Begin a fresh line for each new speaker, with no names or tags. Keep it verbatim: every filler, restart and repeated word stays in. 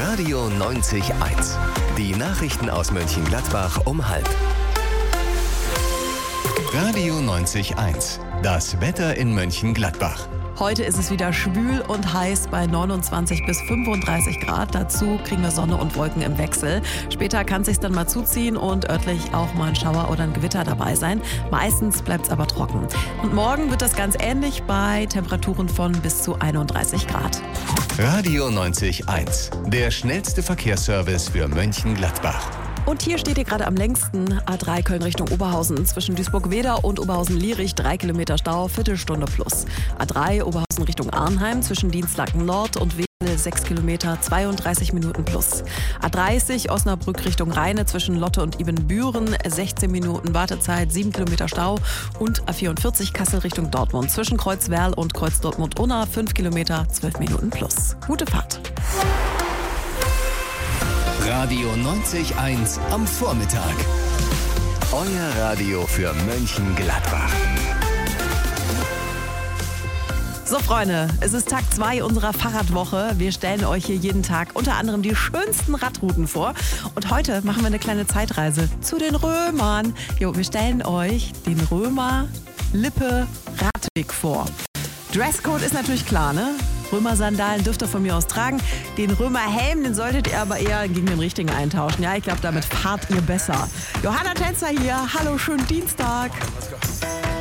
Radio neunzig Komma eins. Die Nachrichten aus Mönchengladbach um halb. Radio neunzig Komma eins. Das Wetter in Mönchengladbach.
Heute ist es wieder schwül und heiß bei neunundzwanzig bis fünfunddreißig Grad. Dazu kriegen wir Sonne und Wolken im Wechsel. Später kann es sich dann mal zuziehen und örtlich auch mal ein Schauer oder ein Gewitter dabei sein. Meistens bleibt es aber trocken. Und morgen wird das ganz ähnlich bei Temperaturen von bis zu einunddreißig Grad.
Radio neunzig Komma eins. Der schnellste Verkehrsservice für Mönchengladbach.
Und hier steht ihr gerade am längsten A drei Köln Richtung Oberhausen. Zwischen Duisburg-Wedau und Oberhausen-Lierich drei Kilometer Stau, Viertelstunde plus. A drei Oberhausen Richtung Arnheim zwischen Dienstlaken Nord und Wedel sechs Kilometer, zweiunddreißig Minuten plus. A dreißig Osnabrück Richtung Rheine zwischen Lotte und Ibbenbüren sechzehn Minuten Wartezeit, sieben Kilometer Stau. Und A vierundvierzig Kassel Richtung Dortmund zwischen Kreuzwerl und Kreuz Dortmund-Unna fünf Kilometer, zwölf Minuten plus. Gute Fahrt.
Radio neunzig Komma eins am Vormittag. Euer Radio für Mönchengladbach.
So Freunde, es ist Tag zwei unserer Fahrradwoche. Wir stellen euch hier jeden Tag unter anderem die schönsten Radrouten vor. Und heute machen wir eine kleine Zeitreise zu den Römern. Jo, wir stellen euch den Römer-Lippe-Radweg vor. Dresscode ist natürlich klar, ne? Römer-Sandalen dürft ihr von mir aus tragen. Den Römer-Helm, den solltet ihr aber eher gegen den richtigen eintauschen. Ja, ich glaube, damit fahrt ihr besser. Johanna Tänzer hier. Hallo, schönen Dienstag.